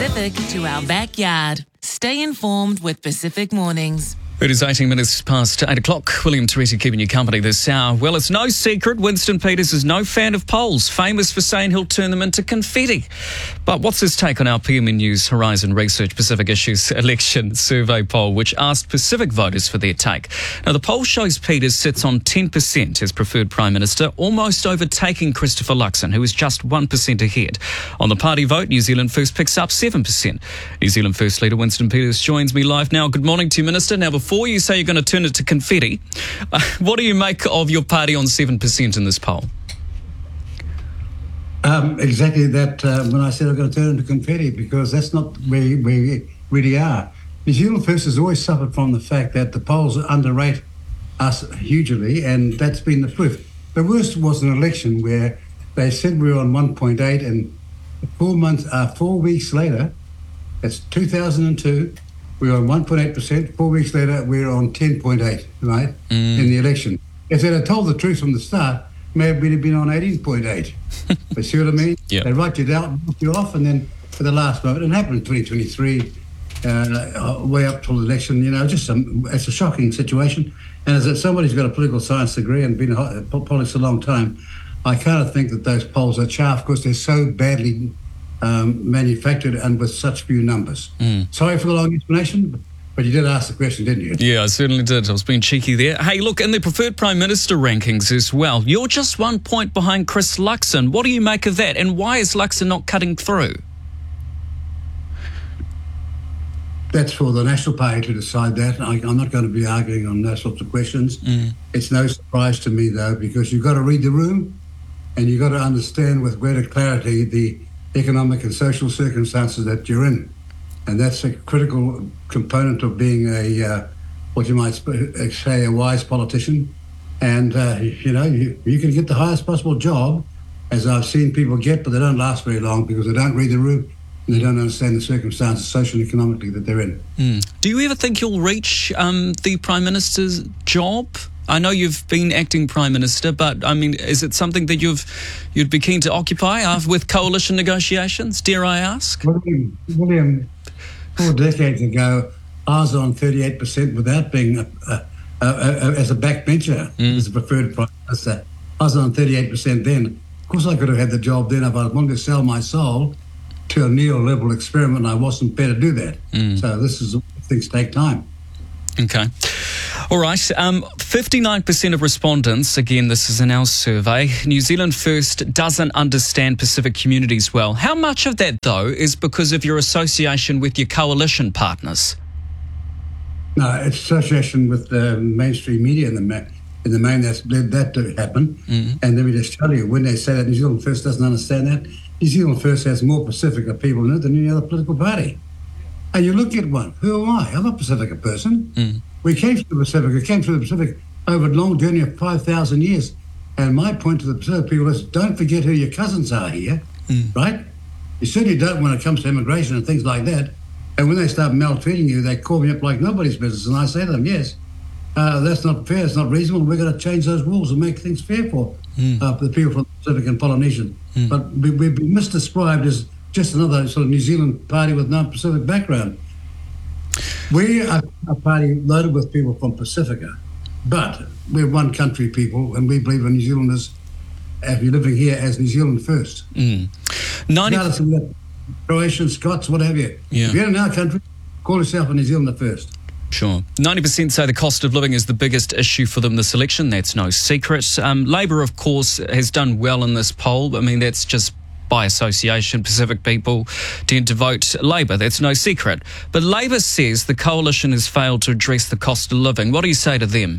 Pacific to our backyard. Stay informed with Pacific Mornings. It is 18 minutes past 8 o'clock. William Teresi keeping you company this hour. Well, it's no secret Winston Peters is no fan of polls, famous for saying he'll turn them into confetti. But what's his take on our PMN News Horizon Research Pacific Issues election survey poll, which asked Pacific voters for their take? Now, the poll shows Peters sits on 10% as preferred Prime Minister, almost overtaking Christopher Luxon, who is just 1% ahead. On the party vote, New Zealand First picks up 7%. New Zealand First leader Winston Peters joins me live now. Good morning to you, Minister. Now, before you say you're going to turn it to confetti, what do you make of your party on 7% in this poll? Exactly that, when I said I'm going to turn it into confetti, because that's not where we really are. New Zealand First has always suffered from the fact that the polls underrate us hugely, and that's been the proof. The worst was an election where they said we were on 1.8, and 4 weeks later, that's 2002, we were on 1.8%. 4 weeks later, we were on 10.8, right, in the election. If they'd have told the truth from the start, maybe we'd have been on 18.8. But see what I mean? Yep. They write you down, knock you off, and then for the last moment, it happened in 2023, way up till the election, it's a shocking situation. And as somebody who's got a political science degree and been in politics a long time, I kind of think that those polls are chaff because they're so badly manufactured and with such few numbers. Sorry for the long explanation, but you did ask the question, didn't you? Yeah, I certainly did. I was being cheeky there. Hey, look, in the preferred Prime Minister rankings as well, you're just 1 point behind Chris Luxon. What do you make of that? And why is Luxon not cutting through? That's for the National Party to decide that. I'm not going to be arguing on those sorts of questions. It's no surprise to me, though, because you've got to read the room and you've got to understand with greater clarity the economic and social circumstances that you're in. And that's a critical component of being what you might say, a wise politician. And, you can get the highest possible job, as I've seen people get, but they don't last very long because they don't read the room and they don't understand the circumstances socially and economically that they're in. Do you ever think you'll reach the Prime Minister's job? I know you've been acting Prime Minister, but, I mean, is it something that you'd be keen to occupy with coalition negotiations, dare I ask? William, 4 decades ago, I was on 38% without being as a backbencher, as a preferred Prime Minister. I was on 38% then. Of course, I could have had the job then if I wanted to sell my soul to a neoliberal experiment, and I wasn't prepared to do that. So things take time. Okay. All right. 59% of respondents, again, this is in our survey, New Zealand First doesn't understand Pacific communities well. How much of that, though, is because of your association with your coalition partners? No, it's association with the mainstream media in the main that's led that to happen. And let me just tell you, when they say that New Zealand First doesn't understand that, New Zealand First has more Pacifica people in it than any other political party. And you look at one. Who am I? I'm a Pacifica person. We came through the Pacific over a long journey of 5,000 years. And my point to the Pacific people is, don't forget who your cousins are here, right? You certainly don't when it comes to immigration and things like that. And when they start maltreating you, they call me up like nobody's business. And I say to them, yes, that's not fair, it's not reasonable. We're going to change those rules and make things fair for the people from the Pacific and Polynesian. But we've been misdescribed as just another sort of New Zealand party with non-Pacific background. We are a party loaded with people from Pacifica, but we're one country people, and we believe in New Zealanders, if you're living here, as New Zealand First. 90% Croatians, Scots, what have you. Yeah. If you're in our country, call yourself a New Zealander first. Sure. 90% say the cost of living is the biggest issue for them this election. That's no secret. Labor, of course, has done well in this poll. I mean, that's just by association. Pacific people tend to vote Labor. That's no secret. But Labor says the coalition has failed to address the cost of living. What do you say to them?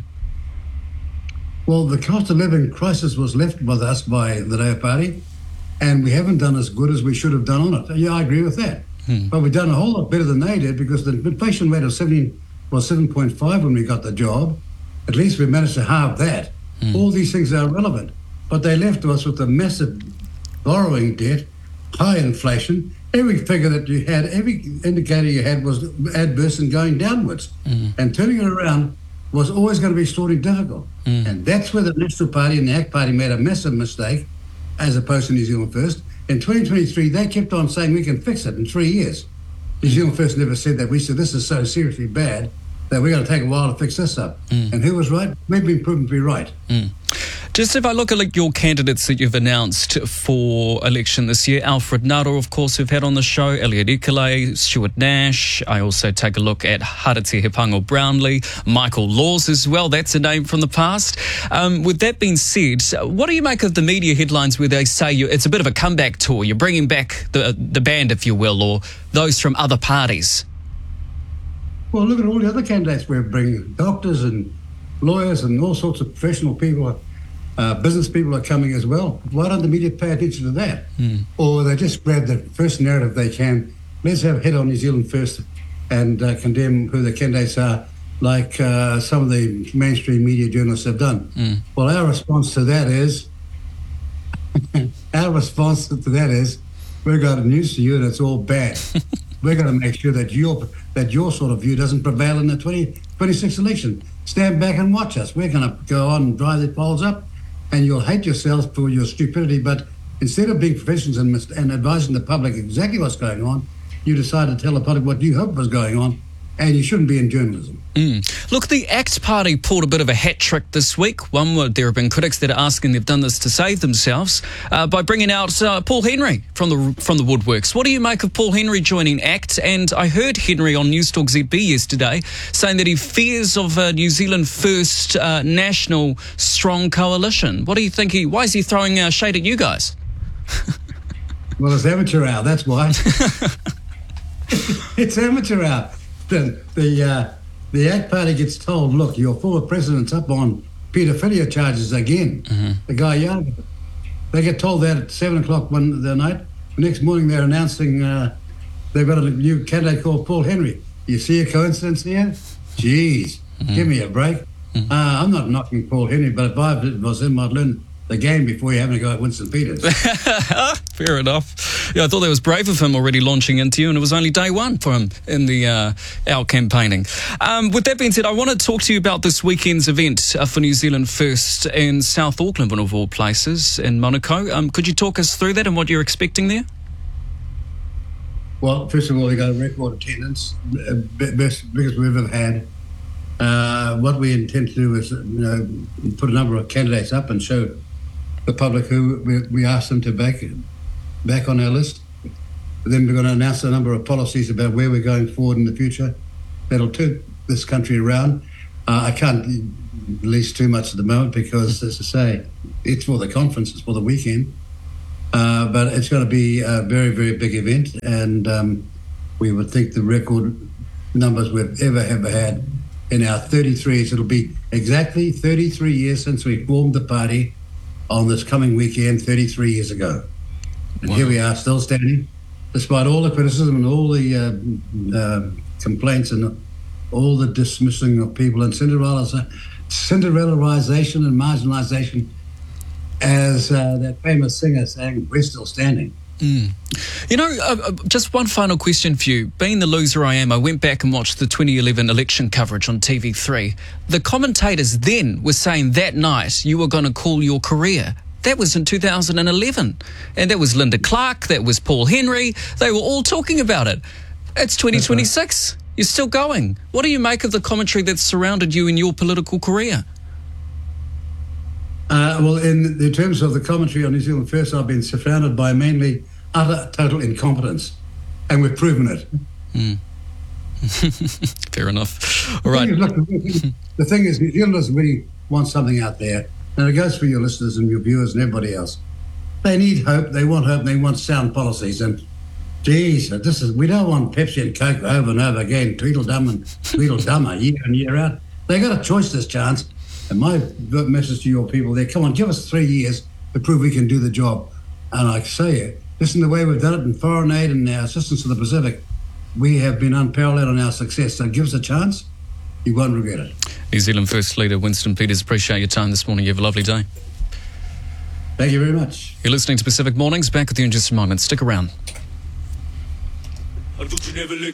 Well, the cost of living crisis was left with us by the Labour Party, and we haven't done as good as we should have done on it. Yeah, I agree with that. But we've done a whole lot better than they did, because the inflation rate of 7.5 when we got the job. At least we managed to halve that. All these things are relevant. But they left us with a massive borrowing debt, high inflation. Every figure that you had, every indicator you had was adverse and going downwards. And turning it around was always going to be extraordinarily difficult. And that's where the National Party and the ACT Party made a massive mistake, as opposed to New Zealand First. In 2023, they kept on saying we can fix it in 3 years. New Zealand First never said that. We said this is so seriously bad that we're going to take a while to fix this up. And who was right? We've been proven to be right. Just if I look at your candidates that you've announced for election this year, Alfred Naro, of course, we've had on the show, Elliot Ikele, Stuart Nash. I also take a look at Harati Hipango Brownlee, Michael Laws as well. That's a name from the past. With that being said, what do you make of the media headlines where they say it's a bit of a comeback tour? You're bringing back the band, if you will, or those from other parties? Well, look at all the other candidates we're bringing. Doctors and lawyers and all sorts of professional people. Business people are coming as well. Why don't the media pay attention to that? Or they just grab the first narrative they can. Let's have a hit on New Zealand First and condemn who the candidates are, like some of the mainstream media journalists have done. Well, our response to that is, we've got news to you and it's all bad. We're going to make sure that your sort of view doesn't prevail in the 2026 election. Stand back and watch us. We're going to go on and drive the polls up, and you'll hate yourselves for your stupidity. But instead of being professionals and advising the public exactly what's going on, you decide to tell the public what you hope was going on, and you shouldn't be in journalism. Look, the ACT Party pulled a bit of a hat trick this week. There have been critics that are asking they've done this to save themselves by bringing out Paul Henry from the woodworks. What do you make of Paul Henry joining ACT? And I heard Henry on News Talk ZB yesterday saying that he fears of a New Zealand First national strong coalition. What do you think? Why is he throwing shade at you guys? Well, it's amateur hour, that's why. It's amateur hour. The ACT Party gets told, look, your former president's up on paedophilia charges again. The guy Young. They get told that at 7 o'clock one the night. The next morning they're announcing they've got a new candidate called Paul Henry. You see a coincidence here? Jeez, give me a break. I'm not knocking Paul Henry, but if I was him, I'd learn the game before you having a go at Winston Peters. Fair enough. Yeah, I thought that was brave of him already launching into you, and it was only day one for him in the our campaigning. With that being said, I want to talk to you about this weekend's event for New Zealand First in South Auckland, one of all places, in Manukau. Could you talk us through that and what you're expecting there? Well, first of all, we got a record attendance, biggest we've ever had. What we intend to do is, put a number of candidates up and show the public who we asked them to back on our list. Then we're going to announce a number of policies about where we're going forward in the future that'll turn this country around. I can't release too much at the moment because, as I say, it's for the conference, it's for the weekend. But it's going to be a very, very big event, and we would think the record numbers we've ever had in our 33 years. It'll be exactly 33 years since we formed the party on this coming weekend 33 years ago. And Here we are, still standing, despite all the criticism and all the complaints and all the dismissing of people and Cinderellaization and marginalisation, as that famous singer sang, we're still standing. Just one final question for you. Being the loser I am, I went back and watched the 2011 election coverage on TV3. The commentators then were saying that night you were going to call your career. That was in 2011. And that was Linda Clark, that was Paul Henry. They were all talking about it. It's 2026. You're still going. What do you make of the commentary that's surrounded you in your political career? Well, in terms of the commentary on New Zealand First, I've been surrounded by mainly utter, total incompetence, and we've proven it. Fair enough. All right. The thing is, New Zealanders really want something out there, and it goes for your listeners and your viewers and everybody else. They need hope, they want sound policies, and geez, we don't want Pepsi and Coke over and over again, Tweedledum and Tweedledummer, year in, year out. They got a choice this chance. And my message to your people there, come on, give us 3 years to prove we can do the job. And I say it, listen to the way we've done it in foreign aid and our assistance to the Pacific. We have been unparalleled in our success. So give us a chance, you won't regret it. New Zealand First Leader Winston Peters, appreciate your time this morning. You have a lovely day. Thank you very much. You're listening to Pacific Mornings. Back with you in just a moment. Stick around.